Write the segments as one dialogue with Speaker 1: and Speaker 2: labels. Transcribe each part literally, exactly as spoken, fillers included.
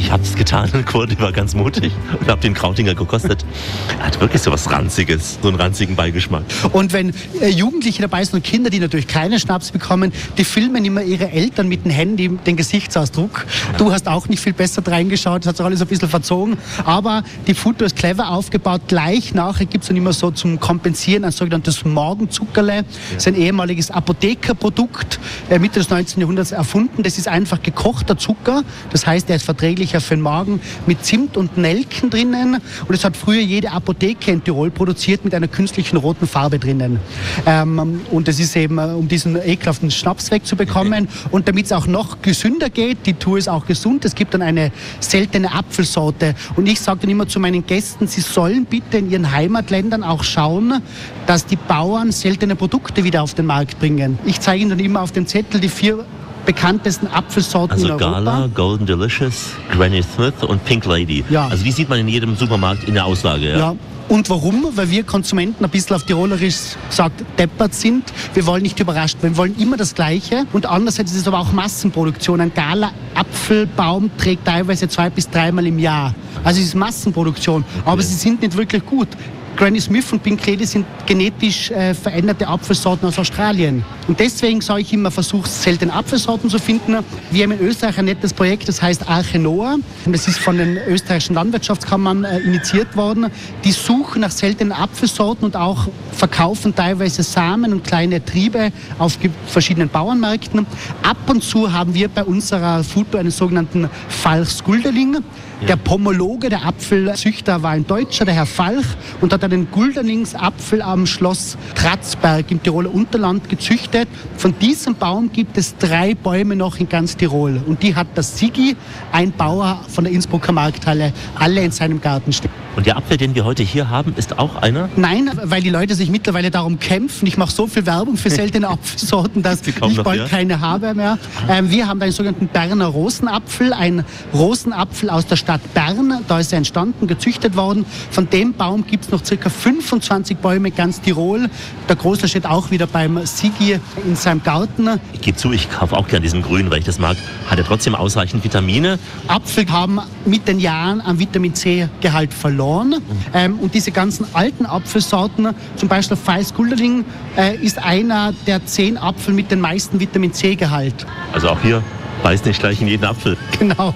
Speaker 1: Ich habe es getan, Kurt war ganz mutig und habe den Krautinger gekostet. Er hat wirklich so was Ranziges, so einen ranzigen Beigeschmack.
Speaker 2: Und wenn äh, Jugendliche dabei sind und Kinder, die natürlich keinen Schnaps bekommen, die filmen immer ihre Eltern mit dem Handy den Gesichtsausdruck. Du hast auch nicht viel besser reingeschaut, das hat sich alles ein bisschen verzogen. Aber die Foto ist clever aufgebaut. Gleich nachher gibt es dann immer so zum Kompensieren ein sogenanntes Morgenzuckerle. Ja. Das ist ein ehemaliges Apothekerprodukt, äh, Mitte des neunzehnten Jahrhunderts erfunden. Das ist einfach gekochter Zucker. Das heißt, er ist verträglicher für den Magen mit Zimt und Nelken drinnen. Und das hat früher jede Apotheke in Tirol produziert mit einer künstlichen roten Farbe drinnen. Ähm, und das ist eben, um diesen ekelhaften Schnaps wegzubekommen. Und damit es auch noch gesünder geht, die Tour ist auch gesund, es gibt dann eine seltene Apfelsorte. Und ich sage dann immer zu meinen Gästen, sie sollen bitte in ihren Heimatländern auch schauen, dass die Bauern seltene Produkte wieder auf den Markt bringen. Ich zeige ihnen dann immer auf dem Zettel die vier bekanntesten Apfelsorten
Speaker 1: also
Speaker 2: in Europa.
Speaker 1: Also Gala, Golden Delicious, Granny Smith und Pink Lady. Ja. Also die sieht man in jedem Supermarkt in der Auslage. Ja. Ja.
Speaker 2: Und warum? Weil wir Konsumenten ein bisschen auf Tirolerisch sagt, deppert sind. Wir wollen nicht überrascht werden. Wir wollen immer das Gleiche. Und andererseits ist es aber auch Massenproduktion. Ein Gala-Apfelbaum trägt teilweise zwei bis dreimal im Jahr. Also es ist Massenproduktion. Okay. Aber sie sind nicht wirklich gut. Granny Smith und Pink Lady sind genetisch äh, veränderte Apfelsorten aus Australien. Und deswegen sage ich immer, versucht seltene Apfelsorten zu finden. Wir haben in Österreich ein nettes Projekt, das heißt Arche Noah. Und das ist von den österreichischen Landwirtschaftskammern äh, initiiert worden. Die suchen nach seltenen Apfelsorten und auch verkaufen teilweise Samen und kleine Triebe auf verschiedenen Bauernmärkten. Ab und zu haben wir bei unserer Foodtour einen sogenannten Falchs-Gulderling. Ja. Der Pomologe, der Apfelzüchter, war ein Deutscher, der Herr Falch, und hat einen Gulderlingsapfel am Schloss Tratzberg im Tiroler Unterland gezüchtet. Von diesem Baum gibt es drei Bäume noch in ganz Tirol. Und die hat der Sigi, ein Bauer von der Innsbrucker Markthalle, alle in seinem Garten stehen.
Speaker 1: Und der Apfel, den wir heute hier haben, ist auch einer?
Speaker 2: Nein, weil die Leute sich mittlerweile darum kämpfen. Ich mache so viel Werbung für seltene Apfelsorten, dass ich bald ja. keine habe mehr. Ähm, wir haben einen sogenannten Berner Rosenapfel, ein Rosenapfel aus der Stadt Bern. Da ist er entstanden, gezüchtet worden. Von dem Baum gibt es noch ca. fünfundzwanzig Bäume in ganz Tirol. Der Große steht auch wieder beim Sigi in seinem Garten.
Speaker 1: Ich gebe zu, ich kaufe auch gerne diesen grünen, weil ich das mag. Hat er trotzdem ausreichend Vitamine?
Speaker 2: Apfel haben mit den Jahren an Vitamin C-Gehalt verloren. Mhm. Ähm, und diese ganzen alten Apfelsorten, zum Beispiel Falchs-Gulderling, äh, ist einer der zehn Apfel mit den meisten Vitamin C-Gehalt.
Speaker 1: Also auch hier, beißt nicht gleich in jeden Apfel.
Speaker 2: Genau.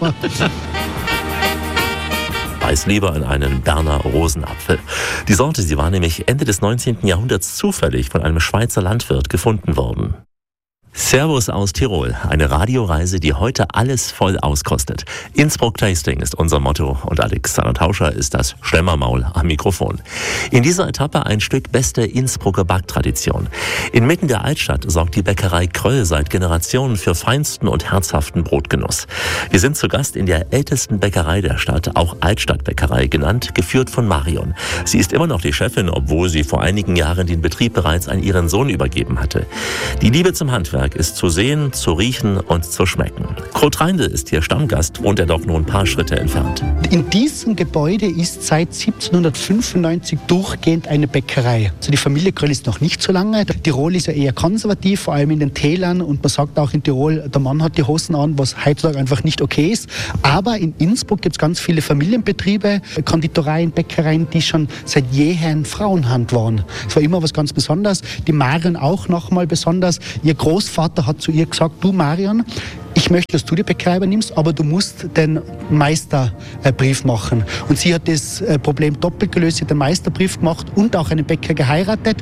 Speaker 1: Beiß lieber in einen Berner Rosenapfel. Die Sorte, sie war nämlich Ende des neunzehnten Jahrhunderts zufällig von einem Schweizer Landwirt gefunden worden. Servus aus Tirol, eine Radioreise, die heute alles voll auskostet. Innsbruck Tasting ist unser Motto und Alexander Tauscher ist das Schlemmermaul am Mikrofon. In dieser Etappe ein Stück beste Innsbrucker Backtradition. Inmitten der Altstadt sorgt die Bäckerei Kröll seit Generationen für feinsten und herzhaften Brotgenuss. Wir sind zu Gast in der ältesten Bäckerei der Stadt, auch Altstadtbäckerei genannt, geführt von Marion. Sie ist immer noch die Chefin, obwohl sie vor einigen Jahren den Betrieb bereits an ihren Sohn übergeben hatte. Die Liebe zum Handwerk ist zu sehen, zu riechen und zu schmecken. Kurt Reindl ist hier Stammgast, wohnt er doch nur ein paar Schritte entfernt.
Speaker 2: In diesem Gebäude ist seit siebzehnhundertfünfundneunzig durchgehend eine Bäckerei. Also die Familie Kröll ist noch nicht so lange. Tirol ist ja eher konservativ, vor allem in den Tälern. Und man sagt auch in Tirol, der Mann hat die Hosen an, was heutzutage einfach nicht okay ist. Aber in Innsbruck gibt es ganz viele Familienbetriebe, Konditoreien, Bäckereien, die schon seit jeher in Frauenhand waren. Es war immer was ganz Besonderes. Die Marion auch nochmal besonders. Ihr Großvater hat zu ihr gesagt, du Marion, ich möchte, dass du die Bäckerei übernimmst, aber du musst den Meisterbrief machen. Und sie hat das Problem doppelt gelöst, sie hat den Meisterbrief gemacht und auch einen Bäcker geheiratet.